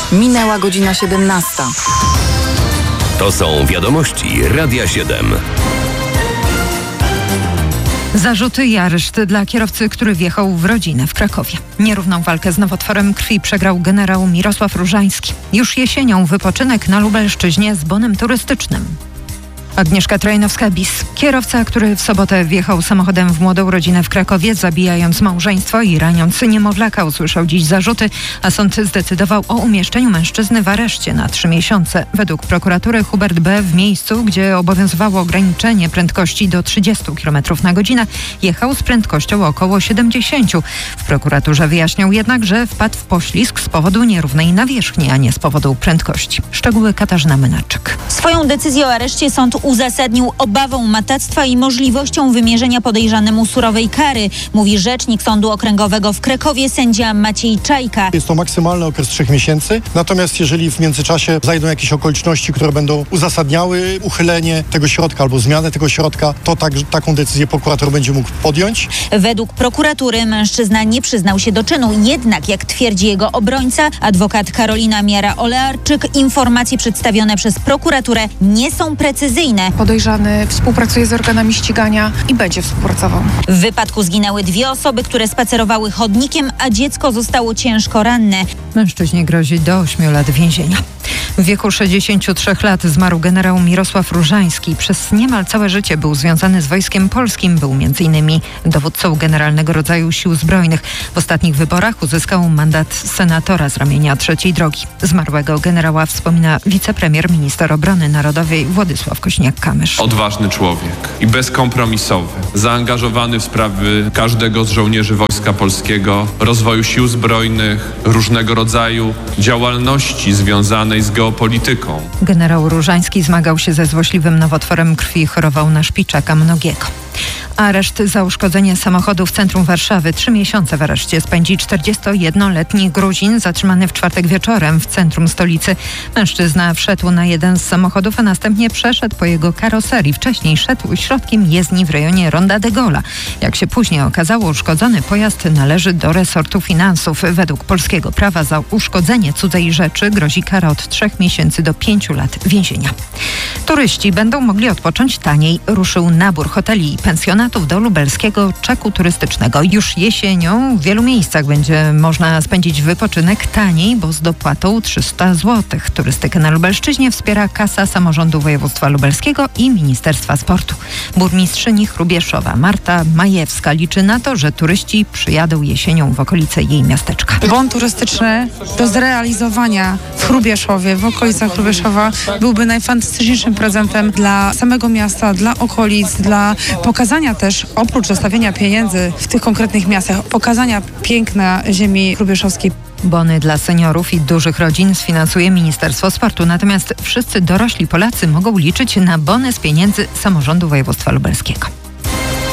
Minęła godzina 17. To są wiadomości Radia 7. Zarzuty i areszt dla kierowcy, który wjechał w rodzinę w Krakowie. Nierówną walkę z nowotworem krwi przegrał generał Mirosław Różański. Już jesienią wypoczynek na Lubelszczyźnie z bonem turystycznym. Agnieszka Trajnowska-Bis. Kierowca, który w sobotę wjechał samochodem w młodą rodzinę w Krakowie, zabijając małżeństwo i raniąc niemowlaka, usłyszał dziś zarzuty, a sąd zdecydował o umieszczeniu mężczyzny w areszcie na 3 miesiące. Według prokuratury Hubert B. w miejscu, gdzie obowiązywało ograniczenie prędkości do 30 km na godzinę, jechał z prędkością około 70. W prokuraturze wyjaśniał jednak, że wpadł w poślizg z powodu nierównej nawierzchni, a nie z powodu prędkości. Szczegóły Katarzyna Mynaczyk. Swoją decyzję o areszcie sąd uzasadnił obawą matactwa i możliwością wymierzenia podejrzanemu surowej kary, mówi rzecznik Sądu Okręgowego w Krakowie sędzia Maciej Czajka. Jest to maksymalny okres 3 miesięcy, natomiast jeżeli w międzyczasie zajdą jakieś okoliczności, które będą uzasadniały uchylenie tego środka albo zmianę tego środka, to taką decyzję prokurator będzie mógł podjąć. Według prokuratury mężczyzna nie przyznał się do czynu, jednak jak twierdzi jego obrońca, adwokat Karolina Miara-Olearczyk, informacje przedstawione przez prokuraturę nie są precyzyjne. Podejrzany współpracuje z organami ścigania i będzie współpracował. W wypadku zginęły 2 osoby, które spacerowały chodnikiem, a dziecko zostało ciężko ranne. Mężczyźnie grozi do 8 lat więzienia. W wieku 63 lat zmarł generał Mirosław Różański. Przez niemal całe życie był związany z Wojskiem Polskim. Był m.in. dowódcą generalnego rodzaju Sił Zbrojnych. W ostatnich wyborach uzyskał mandat senatora z ramienia III Drogi. Zmarłego generała wspomina wicepremier, minister obrony narodowej Władysław Kosiniak-Kamysz. Odważny człowiek i bezkompromisowy, zaangażowany w sprawy każdego z żołnierzy Wojska Polskiego, rozwoju Sił Zbrojnych, różnego rodzaju działalności związanej z geopolityką. Generał Różański zmagał się ze złośliwym nowotworem krwi i chorował na szpiczaka mnogiego. Areszt za uszkodzenie samochodu w centrum Warszawy. 3 miesiące w areszcie spędzi 41-letni Gruzin zatrzymany w czwartek wieczorem w centrum stolicy. Mężczyzna wszedł na jeden z samochodów, a następnie przeszedł po jego karoserii. Wcześniej szedł środkiem jezdni w rejonie Ronda de Gola. Jak się później okazało, uszkodzony pojazd należy do resortu finansów. Według polskiego prawa za uszkodzenie cudzej rzeczy grozi kara od 3 miesięcy do 5 lat więzienia. Turyści będą mogli odpocząć taniej. Ruszył nabór hoteli i pensjonatów do lubelskiego czeku turystycznego. Już jesienią w wielu miejscach będzie można spędzić wypoczynek taniej, bo z dopłatą 300 zł. Turystykę na Lubelszczyźnie wspiera Kasa Samorządu Województwa Lubelskiego i Ministerstwa Sportu. Burmistrzyni Hrubieszowa Marta Majewska liczy na to, że turyści przyjadą jesienią w okolice jej miasteczka. Bon turystyczny do zrealizowania w Hrubieszowie, w okolicach Hrubieszowa byłby najfantastyczniejszym prezentem dla samego miasta, dla okolic, dla pokazania też, oprócz zostawienia pieniędzy w tych konkretnych miastach, pokazania piękna ziemi hrubieszowskiej. Bony dla seniorów i dużych rodzin sfinansuje Ministerstwo Sportu. Natomiast wszyscy dorośli Polacy mogą liczyć na bony z pieniędzy Samorządu Województwa Lubelskiego.